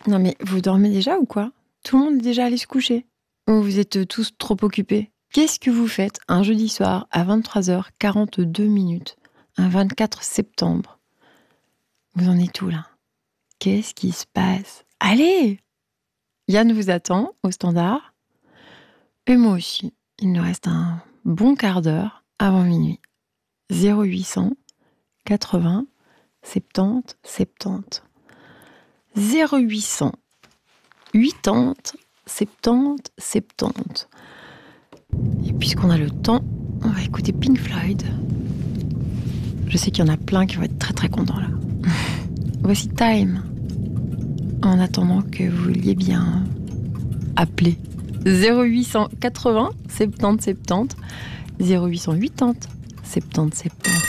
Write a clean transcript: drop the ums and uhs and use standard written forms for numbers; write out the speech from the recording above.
Non mais vous dormez déjà ou quoi? Tout le monde est déjà allé se coucher? Ou vous êtes tous trop occupés? Qu'est-ce que vous faites un jeudi soir à 23h42, un 24 septembre? Vous en êtes où là? Qu'est-ce qui se passe? Allez! Yann vous attend au standard. Et moi aussi. Il nous reste un bon quart d'heure avant minuit. 0800 80 70 70. 0800 80 70 70. Et puisqu'on a le temps, on va écouter Pink Floyd. Je sais qu'il y en a plein qui vont être très très contents là. Voici Time. En attendant que vous vouliez bien appeler 0800 80 70 70, 0800 80 70 70.